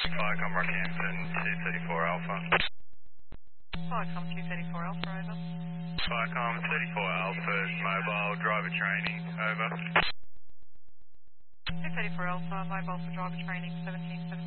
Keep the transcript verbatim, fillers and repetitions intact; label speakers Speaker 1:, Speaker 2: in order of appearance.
Speaker 1: Viacom Rockhampton two thirty-four Alpha.
Speaker 2: Viacom two thirty-four Alpha, over.
Speaker 1: Viacom thirty-four Alpha, mobile driver training, over.
Speaker 2: two thirty-four Alpha, mobile for driver training, seventeen seventeen.